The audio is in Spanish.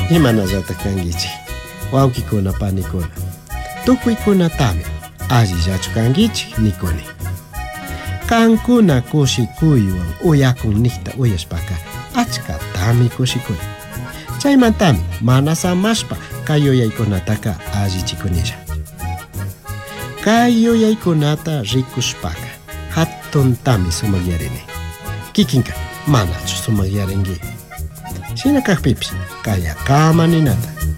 Imanallata kankichik wawkikuna panikuna tukuykunatami allillachu kankichik nikuni. Kankuna kushikuywan uyakunniyta uyashpaka achkatami kushikuy. Chaymantami mana samashpa kay yuyaykunataka allichikunilla. Kay yuyaykunata rikushpaka hatuntami sumakyarini. Kikinka manachu sumakyarinki. Shina kakpipish kaya kama ninata